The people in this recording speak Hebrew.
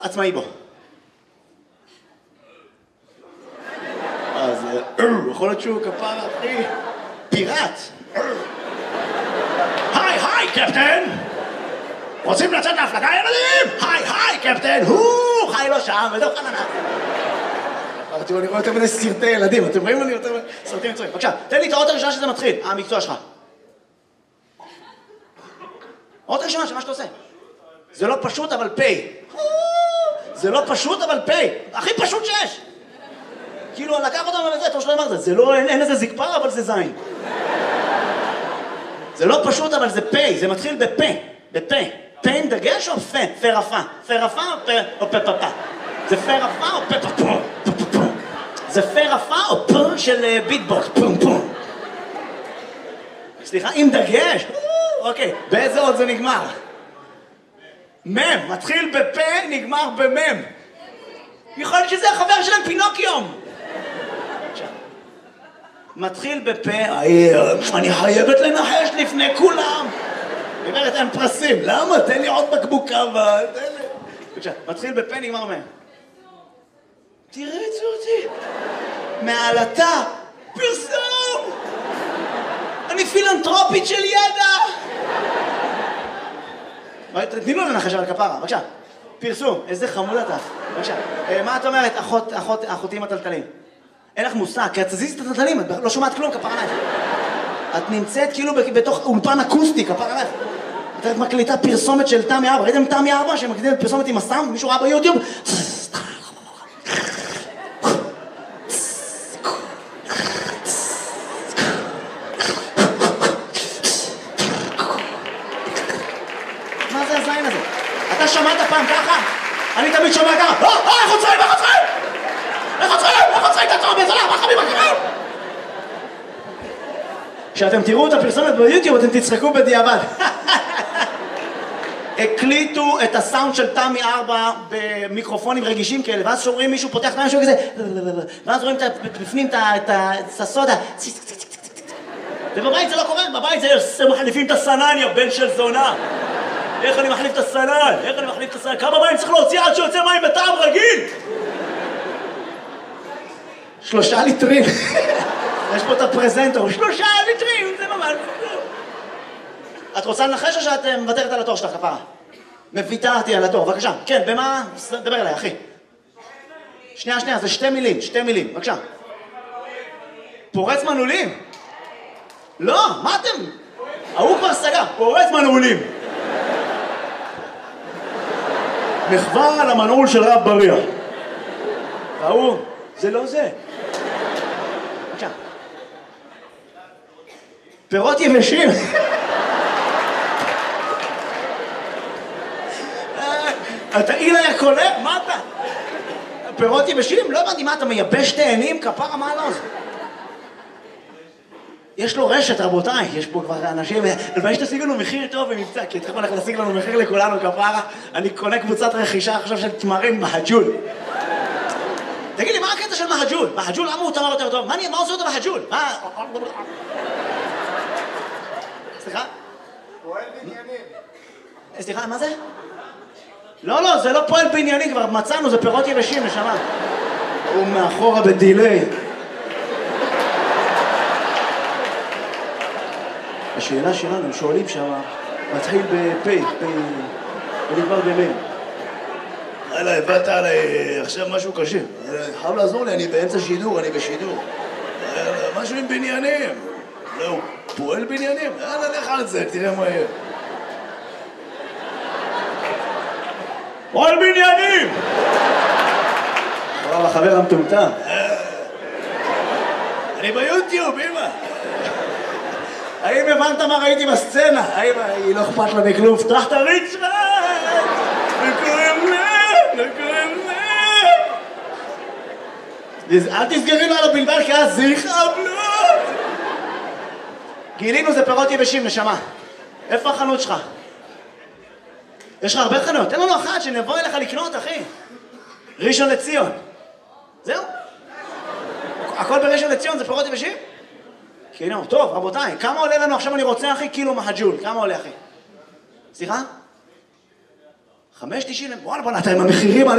עצמאי בו. אז יכול להיות שהוא כפר הכי פיראט. היי קפטן! רוצים לצאת להפלגה ילדים? היי קפטן! חי לו שם ודו חננה. תראו, אני רואה יותר מדי סרטי ילדים, אתם רואים לי יותר סרטים מצויים. בבקשה, תן לי את האות הראשונה שזה מתחיל, המקצוע שלך. האות הראשונה שמה שאתה עושה. זה לא פשוט אבל פי. זה לא פשוט אבל פי. הכי פשוט שיש. כאילו, לקח אותם לזה, אתה שלא אמרת, זה לא, אין לזה זקפה, אבל זה זין. זה לא פשוט, אבל זה פי, זה מתחיל בפה, בפה. פה עם דגש או פה? פה רפה. פה רפה או פה פפה? זה פה רפה או פה פפה? זה פה רפה או פה של ביטבוקס? פום פום. סליחה, עם דגש? אוקיי, באיזה עוד זה נגמר? מם, מתחיל בפה, נגמר במם. יכול להיות שזה החבר שלהם פינוקיום. מתחיל בפה, אני חייבת לנחש לפני כולם. אומרת, אין פרסים. למה? תן לי עוד בקבוקה תן לי. בבקשה, מתחיל בפה, נגמר מהם. תראה את זה אותי. מעלתה, פרסום. אני פילנטרופית של ידע. תני לו לנחש על הכפרה, בבקשה. פרסום, איזה חמוד אתה. בבקשה. מה את אומרת, אחותי עם הטלטלים? אין לך מושג, כי את תזיז את הטלטלים, את לא שומעת כלום, כפרה עלייך. את נמצאת כאילו בתוך אולפן אקוסטי, כפרה עלייך. את מקליטה פרסומת של תמי 4. ראיתם תמי 4 שמקליטה פרסומת עם הסאונד? מישהו ראה ביוטיוב? מה זה הזין הזה? אתה שמעת פעם ככה? אני תמיד שומע ככה. איך עוצרים? איך עוצרים? איך עוצרים? איך עוצרים? תעצור בזולה, מה חביב הקרב? כשאתם תראו את הפרסומת ביוטיוב אתם תצחקו בדיעבד. הקליטו את הסאונד של תמי 4 במיקרופונים רגישים כאלה, ואז שומעים מישהו פותח את המשהו כזה, ואז רואים בפנים את הסודה. ובבית זה לא קורה, בבית זה מחליפים את הסנן, יא בן של זונה. איך אני מחליף את הסנן? איך אני מחליף את הסנן? כמה מים צריך להוציא עד שיוצא מים בטעם רגיל? 3 ליטרים. יש פה את הפרזנטור, 3 ליטרים, זה ממש... את רוצה לנחש או שאת מוותרת על התור שלך, כפרה? מוותרתי על התור, בבקשה. כן, במה? דבר אליי, אחי. שנייה, זה 2 מילים, בבקשה. פורץ מנעולים? לא, מה אתם? ההוא כבר סגר, פורץ מנעולים. מחווה על המנעול של רב בריח. ההוא, זה לא זה. בבקשה. פירות יבשים. אתה אילה יקולה? מה אתה? פירות יבשים? לא הבנתי מה, אתה מייבש תאנים? כפרה, מה לא זה? יש לו רשת, רבותיי, יש פה כבר אנשים, הלוואי שתשיג לנו מחיר טוב במבצע, כי אתכם הולך להשיג לנו מחיר לכולנו, כפרה, אני קונה קבוצת רכישה עכשיו של תמרים מהג'ול. תגיד לי, מה הקטע של מהג'ול? מהג'ול, למה הוא תמר יותר טוב? מה עושה אותו מהג'ול? מה? סליחה? פועל בניינים. סליחה, מה זה? לא, זה לא פועל בעניינים, כבר מצאנו, זה פירות יבשים, נשמה. הוא מאחורה בדילי. השאלה שלנו, הם שואלים שם, מתחיל בפי, ונגמר במין. הלאה, הבאת עליי עכשיו משהו קשה. חייב לעזור לי, אני באמצע שידור, אני בשידור. משהו עם בניינים. לא, הוא פועל בניינים? לך על זה, תראה מה יהיה. פועל בניינים! וואו, החבר המטומטם. אני ביוטיוב, אמא. האם הבנת מה ראיתי בסצנה? האם היא לא אכפת לה מכלום? פתח את הריצ'רד! וקוראים אל תסגרי לו על הבלבל כי אז זה יכאבלות! גילינו זה פירות יבשים, נשמה. איפה החנות שלך? יש לך הרבה חנויות, תן לנו אחת שנבוא אליך לקנות, אחי. ראשון לציון. זהו? הכל בראשון לציון זה פירות יבשים? כאילו, טוב, רבותיי, כמה עולה לנו עכשיו אני רוצה, אחי? קילו מהג'ול. כמה עולה, אחי? סליחה? 5.90, וואלה, בוא'נה, אתה עם המחירים,